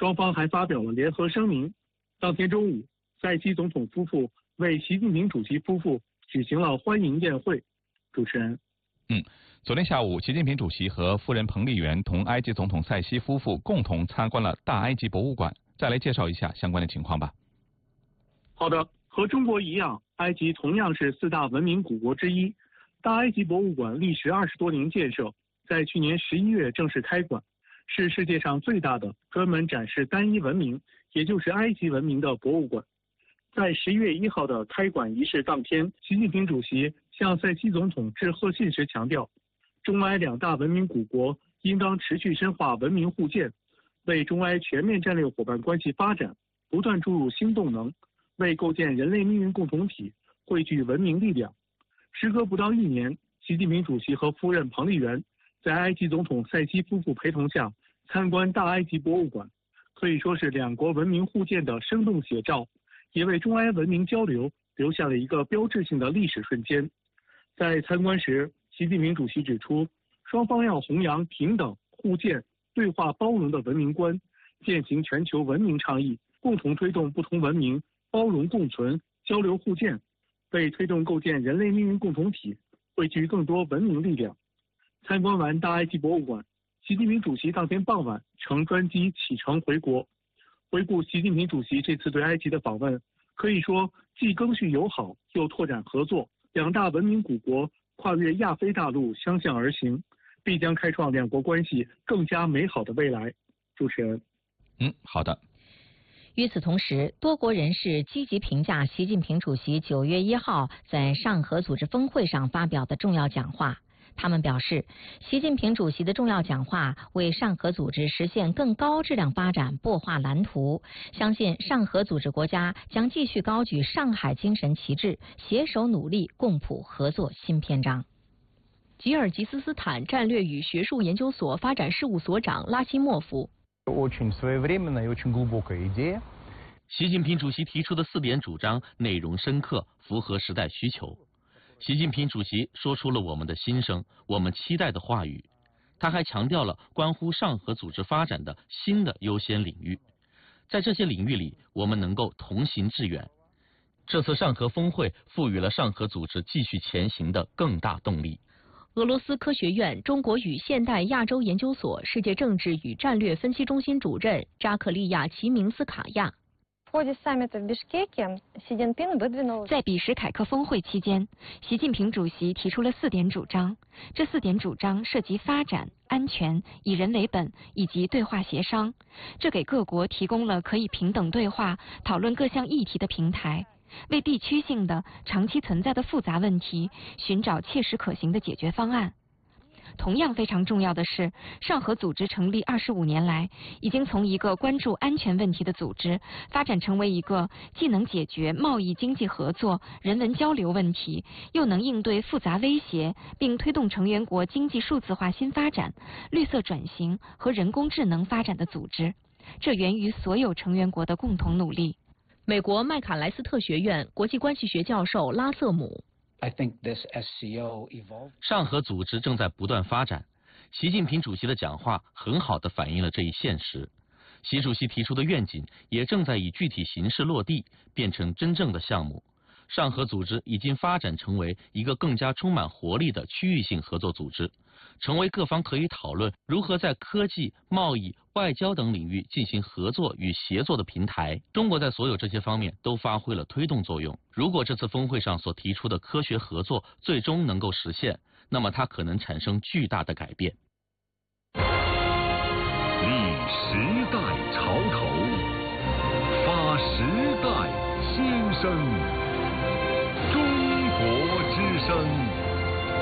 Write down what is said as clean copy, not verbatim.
双方还发表了联合声明。当天中午，塞西总统夫妇为习近平主席夫妇举行了欢迎宴会。主持人。 昨天下午，习近平主席和夫人彭丽媛同埃及总统塞西夫妇共同参观了大埃及博物馆。再来介绍一下相关的情况吧。 好的，和中国一样，埃及同样是4大文明古国之一。大埃及博物馆历时20多年建设，在去年11月正式开馆，是世界上最大的专门展示单一文明，也就是埃及文明的博物馆。在11月1号的开馆仪式当天，习近平主席向塞西总统致贺信时强调，中埃2大文明古国应当持续深化文明互鉴，为中埃全面战略伙伴关系发展不断注入新动能，为构建人类命运共同体汇聚文明力量。时隔不到1年，习近平主席和夫人彭丽媛在埃及总统塞西夫妇陪同下参观大埃及博物馆，可以说是2国文明互鉴的生动写照，也为中埃文明交流留下了一个标志性的历史瞬间。在参观时，习近平主席指出，双方要弘扬平等、互鉴、对话包容的文明观，践行全球文明倡议，共同推动不同文明包容共存、交流互鉴，为推动构建人类命运共同体汇聚更多文明力量。参观完大埃及博物馆，习近平主席当天傍晚乘专机启程回国。回顾习近平主席这次对埃及的访问，可以说既更续友好，又拓展合作，2大文明古国跨越亚非大陆相向而行，必将开创2国关系更加美好的未来。主持人。 好的。 与此同时，多国人士积极评价习近平主席9月1号在上合组织峰会上发表的重要讲话。他们表示，习近平主席的重要讲话为上合组织实现更高质量发展擘画蓝图，相信上合组织国家将继续高举上海精神旗帜，携手努力，共谱合作新篇章。 吉尔吉斯斯坦战略与学术研究所发展事务所长拉希莫夫。 习近平主席提出的4点主张内容深刻，符合时代需求。习近平主席说出了我们的心声，我们期待的话语。他还强调了关乎上合组织发展的新的优先领域，在这些领域里，我们能够同行致远。这次上合峰会赋予了上合组织继续前行的更大动力。 俄罗斯科学院中国与现代亚洲研究所世界政治与战略分析中心主任扎克利亚·齐明斯卡亚。 在比什凯克峰会期间，习近平主席提出了4点主张。这4点主张涉及发展、安全、以人为本以及对话协商，这给各国提供了可以平等对话、讨论各项议题的平台，为地区性的、长期存在的复杂问题寻找切实可行的解决方案。同样非常重要的是，上合组织成立25年来，已经从一个关注安全问题的组织，发展成为一个既能解决贸易经济合作、人文交流问题，又能应对复杂威胁，并推动成员国经济数字化新发展、绿色转型和人工智能发展的组织。这源于所有成员国的共同努力。 美国麦卡莱斯特学院国际关系学教授拉瑟姆。 上合组织正在不断发展，习近平主席的讲话很好地反映了这一现实。习主席提出的愿景也正在以具体形式落地，变成真正的项目。上合组织已经发展成为一个更加充满活力的区域性合作组织，成为各方可以讨论如何在科技、贸易、外交等领域进行合作与协作的平台。中国在所有这些方面都发挥了推动作用。如果这次峰会上所提出的科学合作最终能够实现，那么它可能产生巨大的改变。 立时代潮头，发时代心声。